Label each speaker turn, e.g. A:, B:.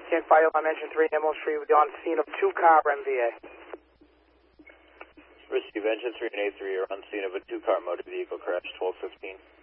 A: Can't fire on engine 3, Emerald Street, with on scene of 2-car MVA.
B: Receive engine 3 and A3 are on scene of a 2-car motor vehicle crash, 1215.